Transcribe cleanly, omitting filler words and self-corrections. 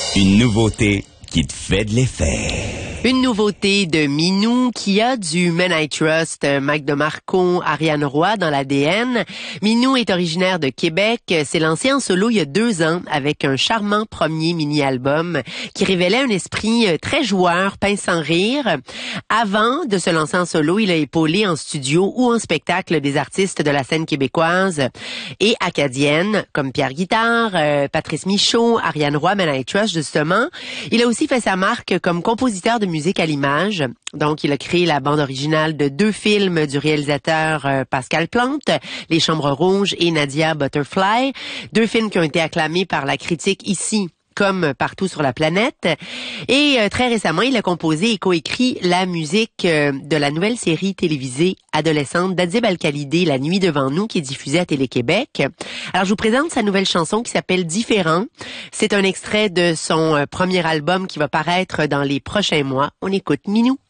Une nouveauté qui te fait de l'effet. Une nouveauté de Minou qui a du Men I Trust, Mike DeMarco, Ariane Roy dans l'ADN. Minou est originaire de Québec, s'est lancé en solo il y a 2 ans avec un charmant premier mini-album qui révélait un esprit très joueur, pince sans rire. Avant de se lancer en solo, il a épaulé en studio ou en spectacle des artistes de la scène québécoise et acadienne comme Pierre Guitard, Patrice Michaud, Ariane Roy, Men I Trust justement. Il a aussi fait sa marque comme compositeur de musique à l'image. Donc, il a créé la bande originale de 2 films du réalisateur Pascal Plante, Les Chambres Rouges et Nadia Butterfly. 2 films qui ont été acclamés par la critique ici comme partout sur la planète. Et très récemment, il a composé et coécrit la musique de la nouvelle série télévisée adolescente d'Adib Al-Khalidé, La Nuit devant nous, qui est diffusée à Télé-Québec. Alors, je vous présente sa nouvelle chanson qui s'appelle Différent. C'est un extrait de son premier album qui va paraître dans les prochains mois. On écoute Minou.